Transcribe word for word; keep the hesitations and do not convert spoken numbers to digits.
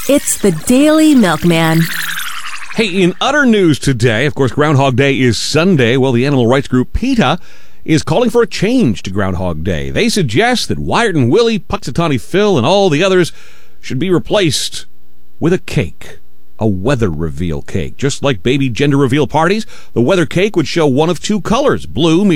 It's the Daily Milkman. Hey, in other news today, of course, Groundhog Day is Sunday. Well, the animal rights group PETA is calling for a change to Groundhog Day. They suggest that Wyatt and Willie, Puxatawny Phil, and all the others should be replaced with a cake. A weather reveal cake. Just like baby gender reveal parties, the weather cake would show one of two colors, blue,